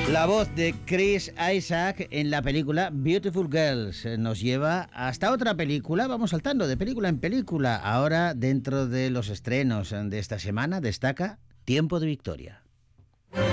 La voz de Chris Isaac en la película Beautiful Girls nos lleva hasta otra película. Vamos saltando de película en película. Ahora, dentro de los estrenos de esta semana, destaca Tiempo de Victoria.